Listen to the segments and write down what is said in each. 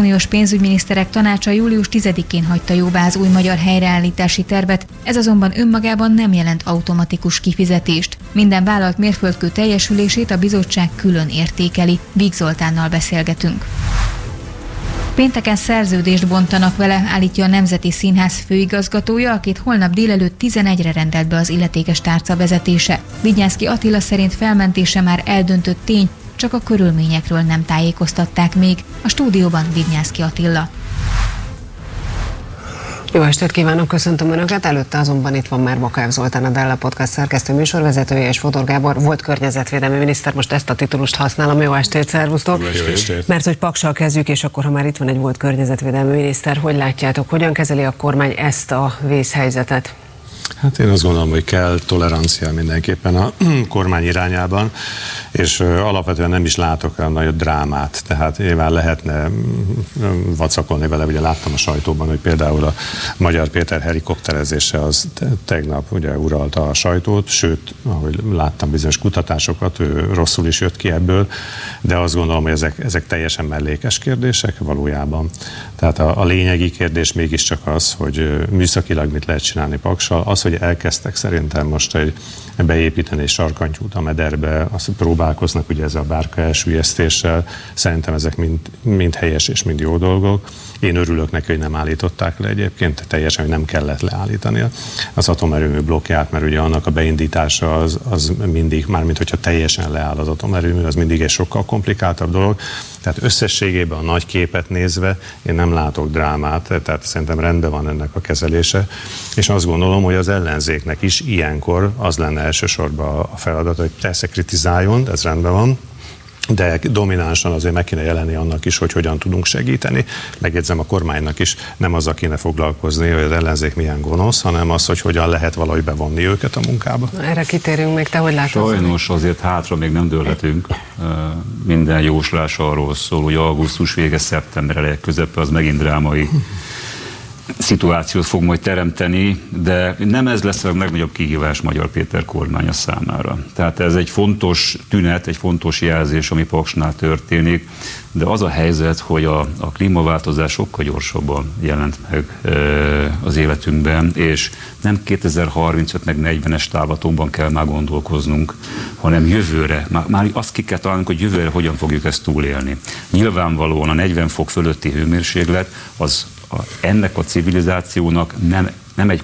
Uniós pénzügyminiszterek tanácsa július 10-én hagyta jóvá az új magyar helyreállítási tervet, ez azonban önmagában nem jelent automatikus kifizetést. Minden vállalt mérföldkő teljesülését a bizottság külön értékeli. Víg Zoltánnal beszélgetünk. Pénteken szerződést bontanak vele, állítja a Nemzeti Színház főigazgatója, akit holnap délelőtt 11-re rendelt be az illetékes tárca vezetése. Vidnyánszky Attila szerint felmentése már eldöntött tény, csak a körülményekről nem tájékoztatták még. A stúdióban Vidnyánszky Attila. Jó estét kívánok, köszöntöm Önöket, előtte azonban itt van már Bakáv Zoltán, a Della Podcast szerkesztő műsorvezetője, és Fodor Gábor volt környezetvédelmi miniszter, most ezt a titulust használom. Jó estét, szervusztok! Jó estét! Mert hogy Paksal kezdjük, és akkor, ha már itt van egy volt környezetvédelmi miniszter, hogy látjátok, hogyan kezeli a kormány ezt a vészhelyzetet? Hát én azt gondolom, hogy kell tolerancia mindenképpen a kormány irányában, és alapvetően nem is látok olyan nagy drámát, tehát nyilván lehetne vacakolni vele, ugye láttam a sajtóban, hogy például a Magyar Péter helikopterezése az tegnap ugye uralta a sajtót, sőt, ahogy láttam bizonyos kutatásokat, ő rosszul is jött ki ebből, de azt gondolom, hogy ezek teljesen mellékes kérdések valójában. Tehát a lényegi kérdés mégiscsak az, hogy műszakilag mit lehet csinálni Paksal, az, hogy elkezdtek szerintem most beépíteni egy sarkantyút a mederbe, azt próbálkoznak ugye ezzel a bárka elsüllyesztéssel, szerintem ezek mind helyes és mind jó dolgok. Én örülök neki, hogy nem állították le egyébként, teljesen, hogy nem kellett leállítani az atomerőmű blokkját, mert ugye annak a beindítása az mindig, mármint hogyha teljesen leáll az atomerőmű, az mindig egy sokkal komplikáltabb dolog. Tehát összességében a nagy képet nézve én nem látok drámát, tehát szerintem rendben van ennek a kezelése, és azt gondolom, hogy az ellenzéknek is ilyenkor az lenne elsősorban a feladat, hogy persze kritizáljon, ez rendben van, de dominánsan azért meg kéne jelenni annak is, hogy hogyan tudunk segíteni. Megjegyzem, a kormánynak is nem azzal kéne foglalkozni, hogy az ellenzék milyen gonosz, hanem az, hogy hogyan lehet valahogy bevonni őket a munkába. Erre kitérünk még, te hogy látod? Sajnos azért hátra még nem dőlhetünk. Minden jóslás arról szól, hogy augusztus vége, szeptember eleje közepe az megint drámai szituációt fog majd teremteni, de nem ez lesz a legnagyobb kihívás Magyar Péter kormánya számára. Tehát ez egy fontos tünet, egy fontos jelzés, ami Paksnál történik, de az a helyzet, hogy a klímaváltozás sokkal gyorsabban jelent meg az életünkben, és nem 2035 meg 40-es távlatokban kell már gondolkoznunk, hanem jövőre, már azt ki kell találnunk, hogy jövőre hogyan fogjuk ezt túlélni. Nyilvánvalóan a 40 fok fölötti hőmérséklet az ennek a civilizációnak nem egy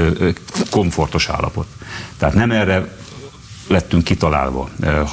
komfortos állapot. Tehát nem erre lettünk kitalálva.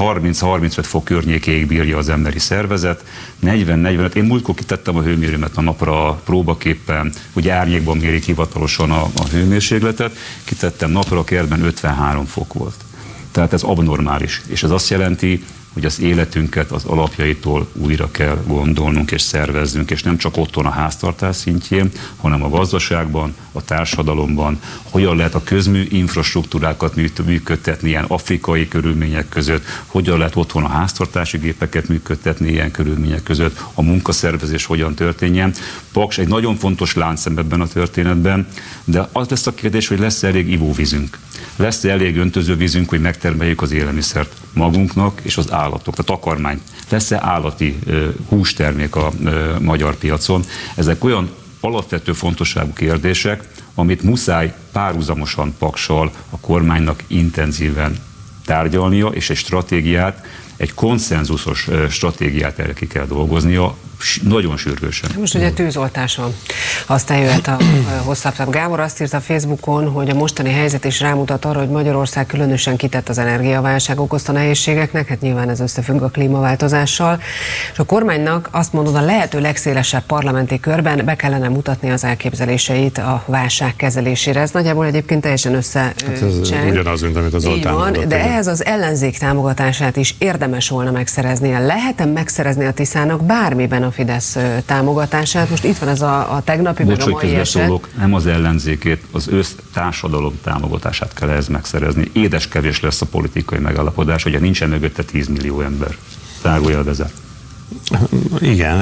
30-35 fok környékéig bírja az emberi szervezet, 40-45, én múltkor kitettem a hőmérőmet a napra próbaképpen, ugye árnyékban mérik hivatalosan a hőmérsékletet, kitettem napra, a kertben 53 fok volt. Tehát ez abnormális, és ez azt jelenti, hogy az életünket az alapjaitól újra kell gondolnunk és szerveznünk, és nem csak otthon a háztartás szintjén, hanem a gazdaságban, a társadalomban, hogyan lehet a közmű infrastruktúrákat működtetni ilyen afrikai körülmények között, hogyan lehet otthon a háztartási gépeket működtetni ilyen körülmények között, a munkaszervezés hogyan történjen. Paks egy nagyon fontos láncszem ebben a történetben, de az lesz a kérdés, hogy lesz elég ivóvízünk. Lesz-e elég öntözővízünk, hogy megtermeljük az élelmiszert magunknak és az állatok, a takarmány. Lesz-e állati hústermék a magyar piacon? Ezek olyan alapvető fontosságú kérdések, amit muszáj párhuzamosan Paksal a kormánynak intenzíven tárgyalnia, és egy stratégiát, egy konszenzusos stratégiát el ki kell dolgoznia, nagyon sürgősen. Most ugye tűzoltás van. Aztán jöhet a hosszabb távú. Gábor azt írta a Facebookon, hogy a mostani helyzet is rámutat arra, hogy Magyarország különösen kitett az energiaválság okozta nehézségeknek, hát nyilván ez összefügg a klímaváltozással, és a kormánynak azt mondod, a lehető legszélesebb parlamenti körben be kellene mutatni az elképzeléseit a válság kezelésére. Ez nagyjából egyébként teljesen összecseng. Ugyanaz, mint amit az Zoltán mondott. De ehhez az ellenzék támogatását is érdemes volna megszereznie. Lehet-e megszerezni a Tiszának bármiben a Fidesz támogatását? Most itt van ez a tegnapi, meg a mai eset. Nem az ellenzékét, az társadalom támogatását kell ehhez megszerezni. Édeskevés lesz a politikai megállapodás, ugye nincsen mögötte 10 millió ember. Zárójelbezet. Igen,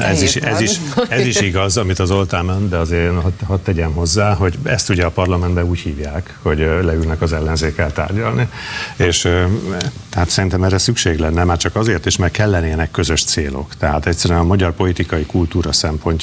ez is igaz, amit az Zoltán mond, de azért hadd tegyem hozzá, hogy ezt ugye a parlamentben úgy hívják, hogy leülnek az ellenzékkel tárgyalni, és tehát szerintem erre szükség lenne, már csak azért is, mert kellenének közös célok. Tehát egyszerűen a magyar politikai kultúra